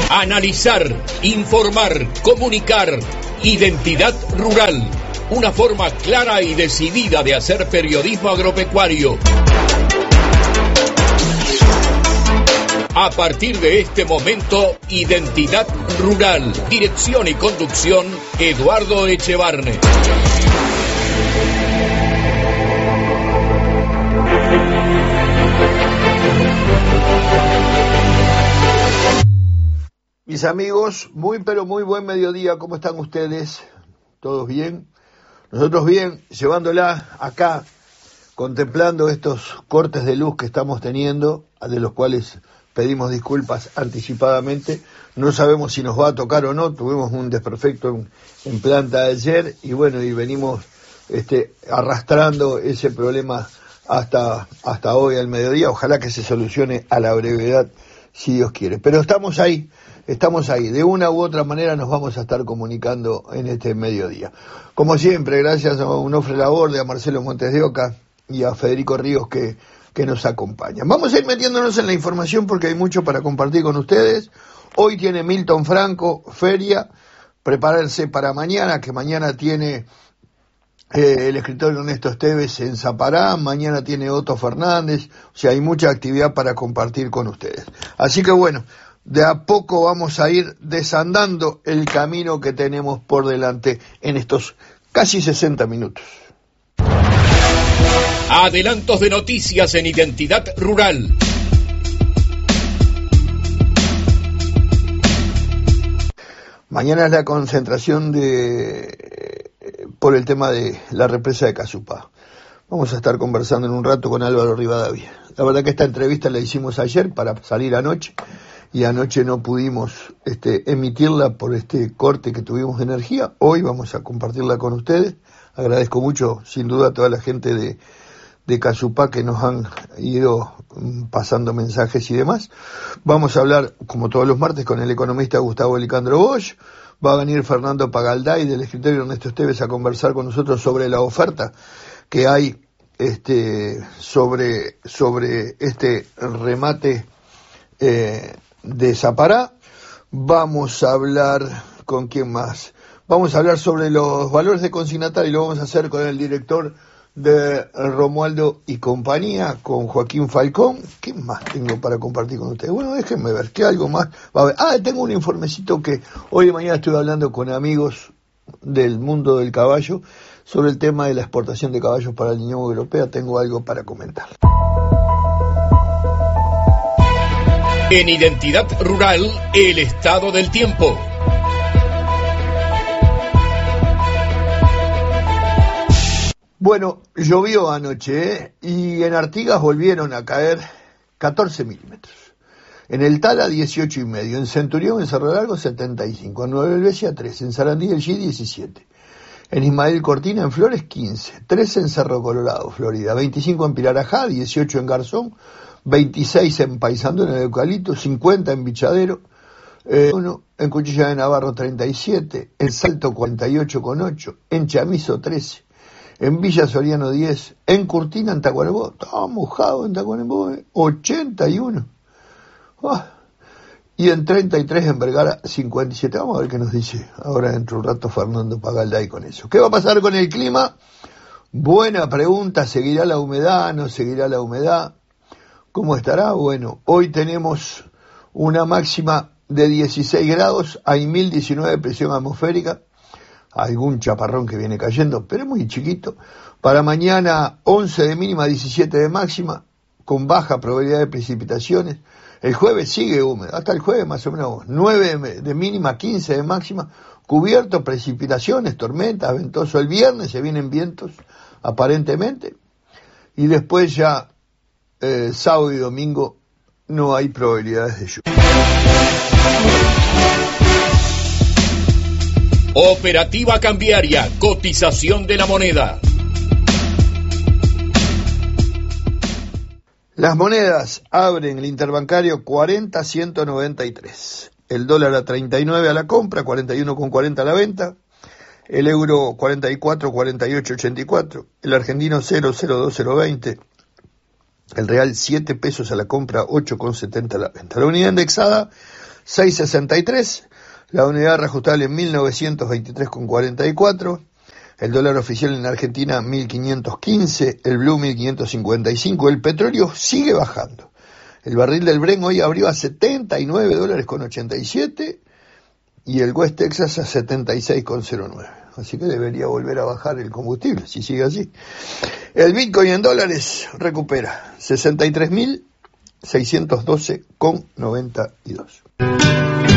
Analizar, informar, comunicar. Identidad Rural. Una forma clara y decidida de hacer periodismo agropecuario. A partir de este momento, Identidad Rural. Dirección y conducción, Eduardo Echevarne. Mis amigos, muy pero muy buen mediodía. ¿Cómo están ustedes? ¿Todos bien? Nosotros bien, llevándola acá, contemplando estos cortes de luz que estamos teniendo, de los cuales pedimos disculpas anticipadamente. No sabemos si nos va a tocar o no. Tuvimos un desperfecto en planta ayer y bueno, y venimos arrastrando ese problema hasta hoy al mediodía. Ojalá que se solucione a la brevedad, si Dios quiere. Pero estamos ahí. De una u otra manera nos vamos a estar comunicando en este mediodía. Como siempre, gracias a Onofre Laborde, a Marcelo Montes de Oca y a Federico Ríos que nos acompañan. Vamos a ir metiéndonos en la información porque hay mucho para compartir con ustedes. Hoy tiene Milton Franco feria, prepararse para mañana, que mañana tiene el escritor Ernesto Esteves en Zapará, mañana tiene Otto Fernández, o sea, hay mucha actividad para compartir con ustedes. Así que bueno, de a poco vamos a ir desandando el camino que tenemos por delante en estos casi 60 minutos. Adelantos de noticias en Identidad Rural. Mañana es la concentración por el tema de la represa de Casupá. Vamos a estar conversando en un rato con Álvaro Rivadavia. La verdad que esta entrevista la hicimos ayer para salir anoche. Y anoche no pudimos emitirla por este corte que tuvimos de energía. Hoy vamos a compartirla con ustedes. Agradezco mucho, sin duda, a toda la gente de Casupá que nos han ido pasando mensajes y demás. Vamos a hablar, como todos los martes, con el economista Gustavo Elicandro Bosch. Va a venir Fernando Pagalday del escritorio Ernesto Esteves a conversar con nosotros sobre la oferta que hay sobre este remate de Zapará. Vamos a hablar con quién más. Vamos a hablar sobre los valores de consignatario y lo vamos a hacer con el director de Romualdo y compañía, con Joaquín Falcón. ¿Qué más tengo para compartir con ustedes? Bueno, déjenme ver, ¿qué algo más va a haber? Tengo un informecito que hoy y mañana estuve hablando con amigos del mundo del caballo sobre el tema de la exportación de caballos para la Unión Europea. Tengo algo para comentar. En Identidad Rural, el estado del tiempo. Bueno, llovió anoche, y en Artigas volvieron a caer 14 milímetros. En el Tala 18,5, en Centurión, en Cerro Largo 75, en Nueva Helvecia 13, en Sarandí del G 17, en Ismael Cortina en Flores 15, 13 en Cerro Colorado, Florida, 25 en Pilar-Ajá, 18 en Garzón, 26 en Paysandú en el Eucalipto, 50 en Bichadero, 1 en Cuchilla de Navarro 37, en Salto 48,8, en Chamizo 13, en Villa Soriano 10, en Curtina, en Tacuarembó, estaba mojado en Tacuarembó, 81, y en 33 en Vergara 57. Vamos a ver qué nos dice ahora dentro de un rato Fernando Pagalday con eso. ¿Qué va a pasar con el clima? Buena pregunta. ¿Seguirá la humedad? ¿No seguirá la humedad? ¿Cómo estará? Bueno, hoy tenemos una máxima de 16 grados, hay 1019 de presión atmosférica, algún chaparrón que viene cayendo, pero es muy chiquito. Para mañana 11 de mínima, 17 de máxima, con baja probabilidad de precipitaciones. El jueves sigue húmedo, hasta el jueves más o menos 9 de mínima, 15 de máxima, cubierto, precipitaciones, tormentas, ventoso. El viernes se vienen vientos, aparentemente, y después ya sábado y domingo no hay probabilidades de lluvia. Operativa cambiaria, cotización de la moneda. Las monedas abren el interbancario 40,193. El dólar a 39 a la compra, 41,40 a la venta. El euro 44,48,84. El argentino 0,02020. El real 7 pesos a la compra, 8,70 a la venta. La unidad indexada 6.63, la unidad reajustable en 1923,44, el dólar oficial en Argentina 1.515, el blue 1.555, el petróleo sigue bajando. El barril del Brent hoy abrió a $79.87 y el West Texas a 76,09. Así que debería volver a bajar el combustible, si sigue así. El Bitcoin en dólares recupera 63.612,92.